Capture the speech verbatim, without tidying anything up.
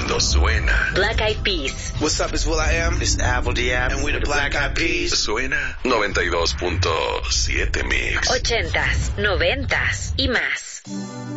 mundo suena. Black Eyed Peas. What's up, it's Will I Am. It's Apple D App. And we're the Black Eyed Peas. Suena noventa y dos punto siete Mix. Ochentas, noventas y más.